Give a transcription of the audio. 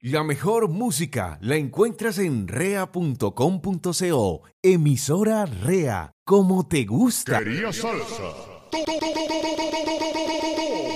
La mejor música la encuentras en rea.com.co. Emisora Rea, como te gusta. Quería salsa.